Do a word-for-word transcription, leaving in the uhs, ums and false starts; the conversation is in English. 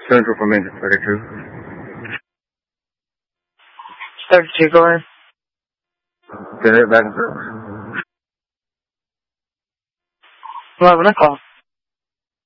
Central for Mingus thirty-two. thirty-two, go ahead. Send it back and forth. eleven o'clock.